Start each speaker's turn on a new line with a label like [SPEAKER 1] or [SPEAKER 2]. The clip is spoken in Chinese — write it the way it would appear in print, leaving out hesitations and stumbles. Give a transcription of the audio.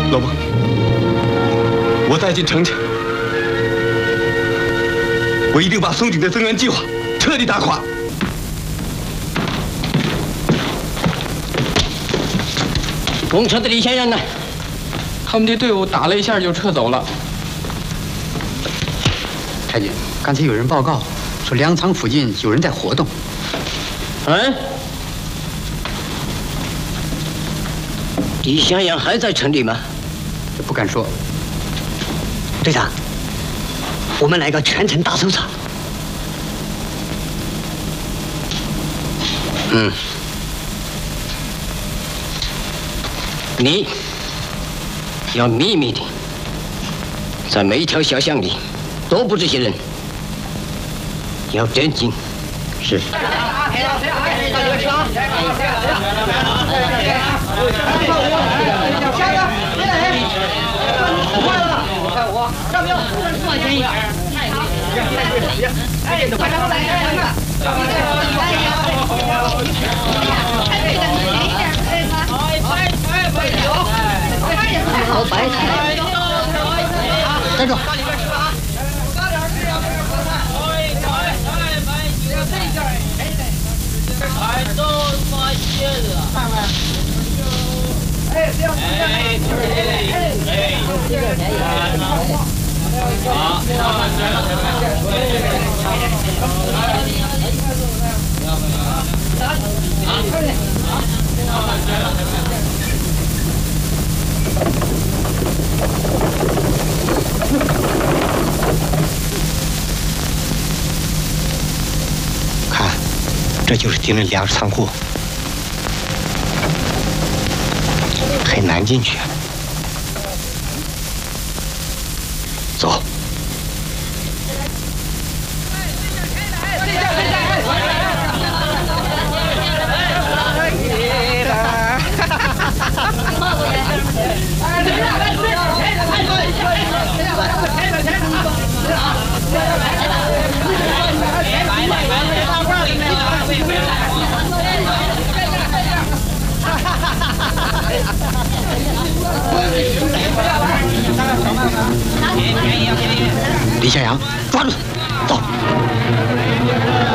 [SPEAKER 1] 老翁，我再进城去，我一定把松井的增援计划彻底打垮。
[SPEAKER 2] 公车的李先生呢？
[SPEAKER 3] 他们的队伍打了一下就撤走了。
[SPEAKER 4] 太君，刚才有人报告说粮仓附近有人在活动。
[SPEAKER 2] 嗯？李向阳还在城里吗？
[SPEAKER 4] 不敢说。
[SPEAKER 5] 队长，我们来个全城大搜查。
[SPEAKER 2] 嗯。你要秘密的，在每一条小巷里多布这些人，要严谨。
[SPEAKER 4] 是。站住！
[SPEAKER 5] 看，这就是敌人粮食仓库，很难进去。走。李向阳，抓住他，走。